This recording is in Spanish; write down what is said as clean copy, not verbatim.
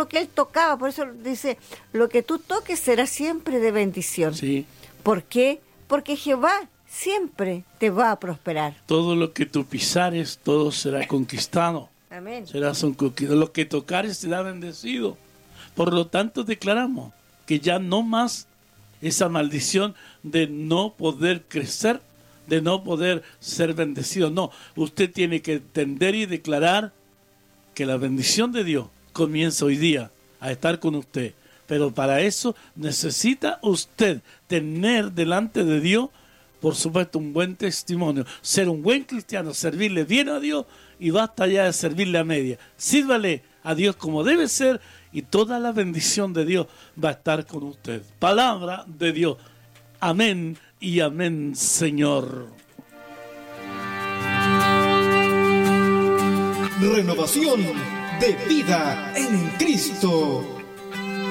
lo que él tocaba. Por eso dice, lo que tú toques será siempre de bendición. Sí. ¿Por qué? Porque Jehová siempre te va a prosperar. Todo lo que tú pisares, todo será conquistado. Amén. Serás un conquistador. Lo que tocares será bendecido. Por lo tanto, declaramos que ya no más esa maldición de no poder crecer, de no poder ser bendecido. No, usted tiene que entender y declarar que la bendición de Dios comienza hoy día a estar con usted. Pero para eso necesita usted tener delante de Dios, por supuesto, un buen testimonio, ser un buen cristiano, servirle bien a Dios y basta ya de servirle a media. Sírvale a Dios como debe ser y toda la bendición de Dios va a estar con usted. Palabra de Dios. Amén y amén, Señor. Renovación de vida en Cristo.